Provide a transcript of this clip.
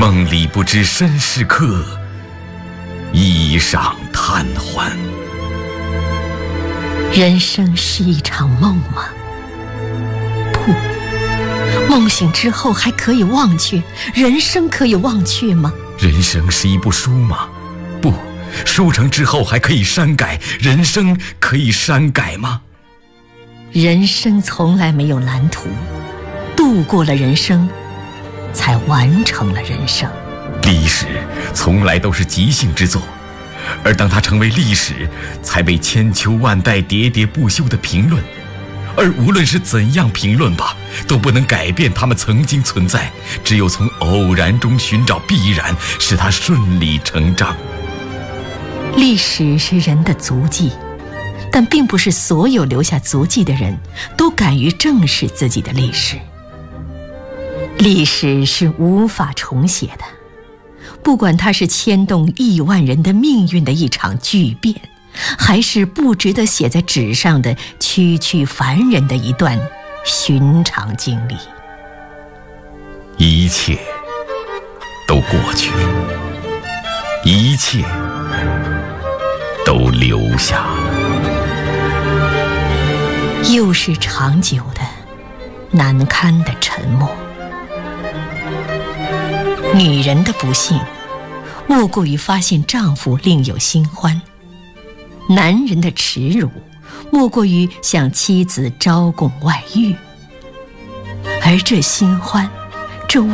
梦里不知身是客，衣裳贪欢。 人生是一场梦吗？不，梦醒之后还可以忘却，人生可以忘却吗？ 人生是一部书吗？不，书成之后还可以删改，人生可以删改吗？ 人生从来没有蓝图，度过了人生，才完成了人生。 历史从来都是即兴之作，而当它成为历史，才被千秋万代喋喋不休地评论。而无论是怎样评论吧，都不能改变它们曾经存在，只有从偶然中寻找必然，使它顺理成章。 历史是人的足迹，但并不是所有留下足迹的人都敢于正视自己的历史。历史是无法重写的，不管它是牵动亿万人的命运的一场巨变，还是不值得写在纸上的区区凡人的一段寻常经历。 一切都过去了，一切都留下了。 又是长久的难堪的沉默。女人的不幸莫过于发现丈夫另有新欢，男人的耻辱莫过于向妻子招供外遇，而这新欢